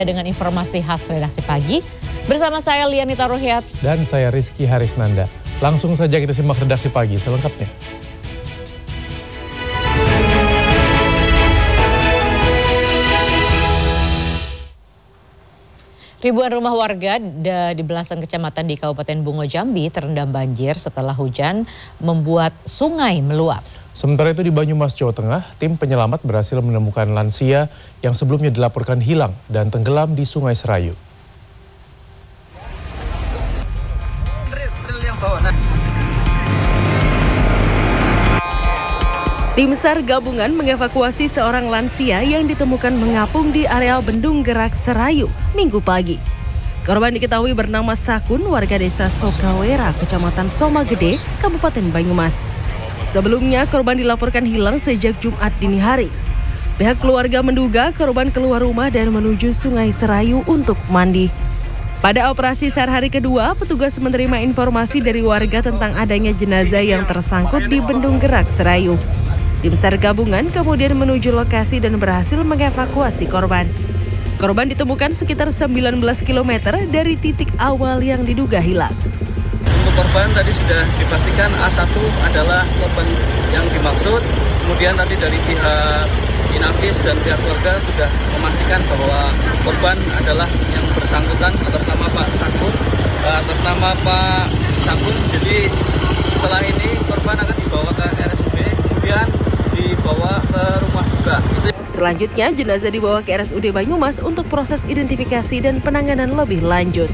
Dengan informasi khas redaksi pagi, bersama saya Lianita Rohiat. Dan saya Rizky Harisnanda. Langsung saja kita simak redaksi pagi selengkapnya. Ribuan rumah warga di belasan kecamatan di Kabupaten Bungo Jambi terendam banjir setelah hujan membuat sungai meluap. Sementara itu di Banyumas, Jawa Tengah, tim penyelamat berhasil menemukan lansia yang sebelumnya dilaporkan hilang dan tenggelam di Sungai Serayu. Tim SAR gabungan mengevakuasi seorang lansia yang ditemukan mengapung di areal Bendung Gerak Serayu Minggu pagi. Korban diketahui bernama Sakun, warga desa Sokawera, Kecamatan Somagede, Kabupaten Banyumas. Sebelumnya korban dilaporkan hilang sejak Jumat dini hari. Pihak keluarga menduga korban keluar rumah dan menuju Sungai Serayu untuk mandi. Pada operasi SAR hari kedua, petugas menerima informasi dari warga tentang adanya jenazah yang tersangkut di Bendung Gerak Serayu. Tim SAR gabungan kemudian menuju lokasi dan berhasil mengevakuasi korban. Korban ditemukan sekitar 19 km dari titik awal yang diduga hilang. Untuk korban tadi sudah dipastikan A1 adalah korban yang dimaksud. Kemudian tadi dari pihak Inavis dan pihak keluarga sudah memastikan bahwa korban adalah yang bersangkutan atas nama Pak Sakun, atas nama Pak Sakun. Jadi setelah ini korban akan dibawa ke RSUD, kemudian dibawa ke rumah duka. Selanjutnya jenazah dibawa ke RSUD Banyumas untuk proses identifikasi dan penanganan lebih lanjut.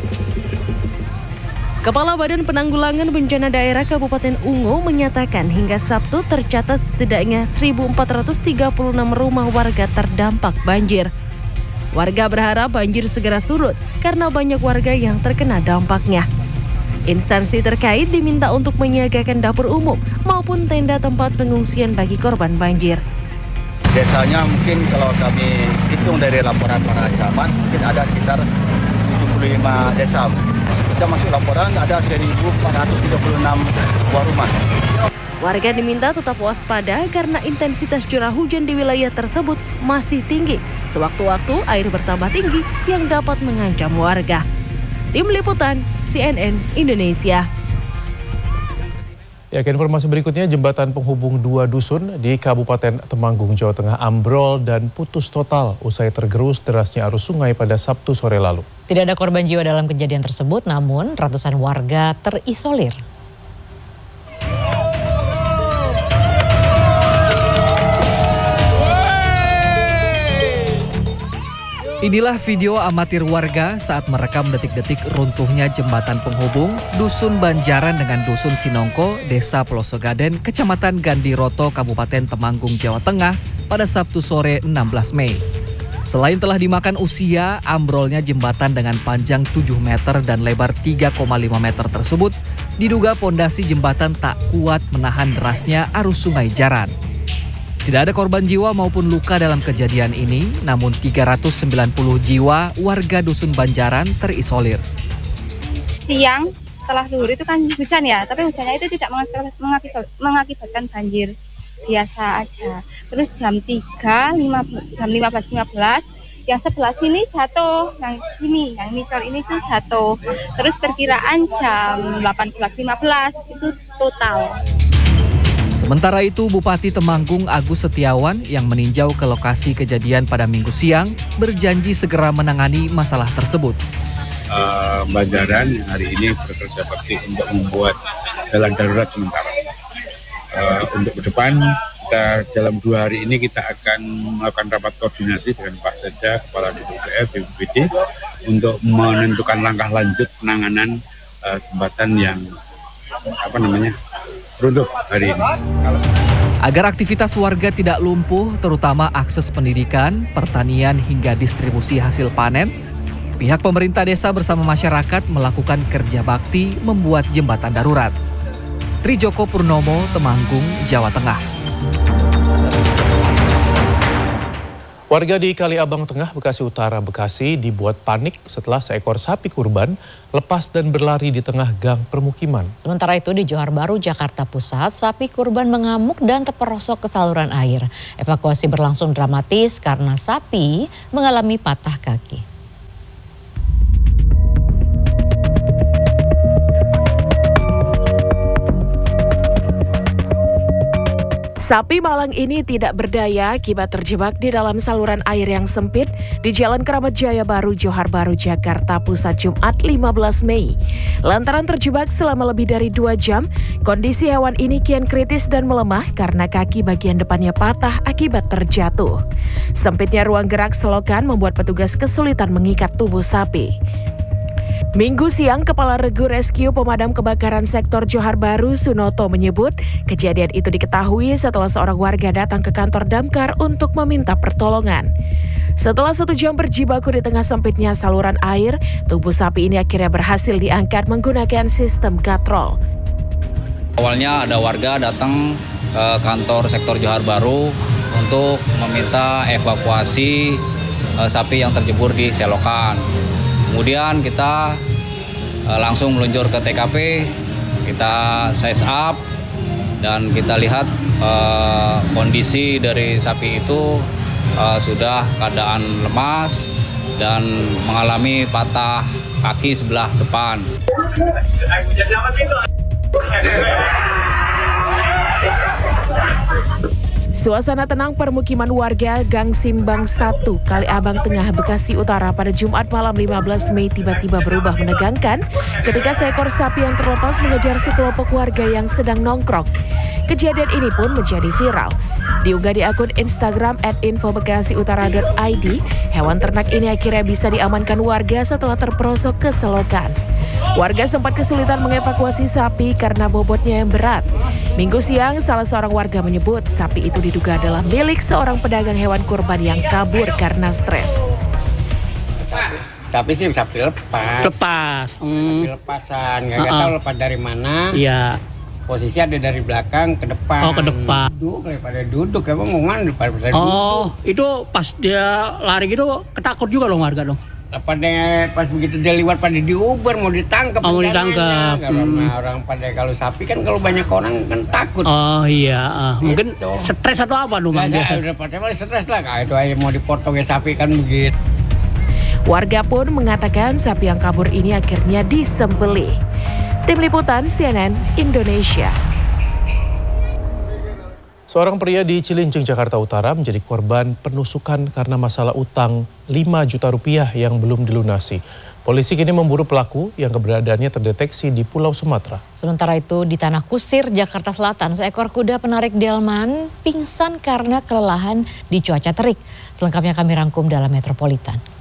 Kepala Badan Penanggulangan Bencana Daerah Kabupaten Ungu menyatakan hingga Sabtu tercatat setidaknya 1.436 rumah warga terdampak banjir. Warga berharap banjir segera surut karena banyak warga yang terkena dampaknya. Instansi terkait diminta untuk menyiagakan dapur umum maupun tenda tempat pengungsian bagi korban banjir. Desanya mungkin kalau kami hitung dari laporan para camat, mungkin ada sekitar 75 desa. Kita masuk laporan ada 1.436 buah rumah. Warga diminta tetap waspada karena intensitas curah hujan di wilayah tersebut masih tinggi. Sewaktu-waktu air bertambah tinggi yang dapat mengancam warga. Tim Liputan CNN Indonesia. Ya, ke informasi berikutnya, jembatan penghubung dua dusun di Kabupaten Temanggung, Jawa Tengah ambrol dan putus total usai tergerus derasnya arus sungai pada Sabtu sore lalu. Tidak ada korban jiwa dalam kejadian tersebut, namun ratusan warga terisolir. Inilah video amatir warga saat merekam detik-detik runtuhnya jembatan penghubung Dusun Banjaran dengan Dusun Sinongko, Desa Pelosogaden, Kecamatan Gandiroto, Kabupaten Temanggung, Jawa Tengah pada Sabtu sore 16 Mei. Selain telah dimakan usia, ambrolnya jembatan dengan panjang 7 meter dan lebar 3,5 meter tersebut diduga pondasi jembatan tak kuat menahan derasnya arus sungai Jaran. Tidak ada korban jiwa maupun luka dalam kejadian ini, namun 390 jiwa warga Dusun Banjaran terisolir. Siang setelah zuhur itu kan hujan ya, tapi hujannya itu tidak mengakibatkan banjir, biasa aja. Terus jam 15.15 yang sebelah sini jatuh, yang misal ini tuh jatuh. Terus perkiraan jam 18.15 itu total. Sementara itu, Bupati Temanggung Agus Setiawan yang meninjau ke lokasi kejadian pada Minggu siang berjanji segera menangani masalah tersebut. Banjaran hari ini bekerja bakti untuk membuat jalan darurat sementara. Untuk ke depan, kita dalam 2 hari ini kita akan melakukan rapat koordinasi dengan Pak Sekda, Kepala DPR, BPBD untuk menentukan langkah lanjut penanganan jembatan yang runtuh hari ini. Agar aktivitas warga tidak lumpuh, terutama akses pendidikan, pertanian hingga distribusi hasil panen, pihak pemerintah desa bersama masyarakat melakukan kerja bakti membuat jembatan darurat. Trijoko Purnomo, Temanggung, Jawa Tengah. Warga di Kaliabang Tengah, Bekasi Utara, Bekasi dibuat panik setelah seekor sapi kurban lepas dan berlari di tengah gang permukiman. Sementara itu di Johar Baru, Jakarta Pusat, sapi kurban mengamuk dan terperosok ke saluran air. Evakuasi berlangsung dramatis karena sapi mengalami patah kaki. Sapi malang ini tidak berdaya akibat terjebak di dalam saluran air yang sempit di Jalan Keramat Jaya Baru, Johar Baru, Jakarta Pusat, Jumat 15 Mei. Lantaran terjebak selama lebih dari 2 jam, kondisi hewan ini kian kritis dan melemah karena kaki bagian depannya patah akibat terjatuh. Sempitnya ruang gerak selokan membuat petugas kesulitan mengikat tubuh sapi. Minggu siang, Kepala Regu Rescue Pemadam Kebakaran Sektor Johar Baru, Sunoto, menyebut kejadian itu diketahui setelah seorang warga datang ke kantor damkar untuk meminta pertolongan. Setelah 1 jam berjibaku di tengah sempitnya saluran air, tubuh sapi ini akhirnya berhasil diangkat menggunakan sistem katrol. Awalnya ada warga datang ke kantor Sektor Johar Baru untuk meminta evakuasi sapi yang terjebur di selokan. Kemudian kita langsung meluncur ke TKP, kita size up dan kita lihat kondisi dari sapi itu sudah keadaan lemas dan mengalami patah kaki sebelah depan. Suasana tenang permukiman warga Gang Simbang 1, Kali Abang Tengah, Bekasi Utara pada Jumat malam 15 Mei tiba-tiba berubah menegangkan ketika seekor sapi yang terlepas mengejar sekelompok warga yang sedang nongkrong. Kejadian ini pun menjadi viral. Diunggah di akun Instagram @infobekasiutara.id, hewan ternak ini akhirnya bisa diamankan warga setelah terperosok ke selokan. Warga sempat kesulitan mengevakuasi sapi karena bobotnya yang berat. Minggu siang, salah seorang warga menyebut sapi itu diduga adalah milik seorang pedagang hewan kurban yang kabur karena stres. Tapi sih sapi lepas. Sapi lepasan, nggak tahu lepas dari mana. Iya. Posisi ada dari belakang ke depan. Oh, ke depan. Duduk, emang mau mana daripada duduk. Oh, itu pas dia lari gitu ketakut juga loh warga dong. Pas begitu dia lewat pada diuber mau ditangkap. Mau ditangkap. Orang pada kalau sapi kan kalau banyak orang kan takut. Oh iya, mungkin stres atau apa dong? Udah pada stres lah, itu aja mau dipotong ya sapi kan begitu. Warga pun mengatakan sapi yang kabur ini akhirnya disembelih. Tim Liputan CNN Indonesia. Seorang pria di Cilincing, Jakarta Utara menjadi korban penusukan karena masalah utang 5 juta rupiah yang belum dilunasi. Polisi kini memburu pelaku yang keberadaannya terdeteksi di Pulau Sumatera. Sementara itu di Tanah Kusir, Jakarta Selatan, seekor kuda penarik delman pingsan karena kelelahan di cuaca terik. Selengkapnya kami rangkum dalam Metropolitan.